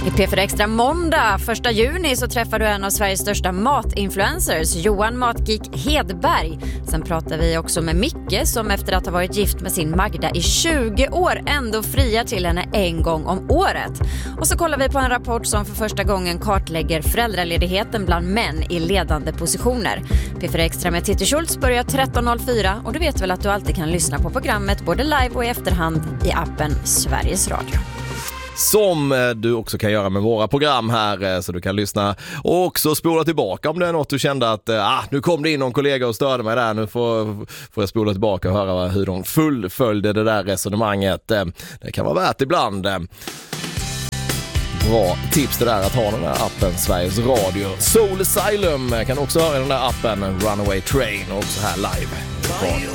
I P4 Extra måndag 1 juni så träffar du en av Sveriges största matinfluencers, Johan Matgeek Hedberg. Sen pratar vi också med Micke som efter att ha varit gift med sin Magda i 20 år ändå friar till henne en gång om året. Och så kollar vi på en rapport som för första gången kartlägger föräldraledigheten bland män i ledande positioner. P4 Extra med Titti Schultz börjar 13.04 och du vet väl att du alltid kan lyssna på programmet både live och i efterhand i appen Sveriges Radio. Som du också kan göra med våra program här, så du kan lyssna och också spola tillbaka om det är något du kände att nu kom det in någon kollega och störde mig där, nu får jag spola tillbaka och höra hur de fullföljde det där resonemanget. Det kan vara värt ibland. Bra tips det där att ha den där appen Sveriges Radio. Soul Asylum kan också ha den där appen Runaway Train och också här live.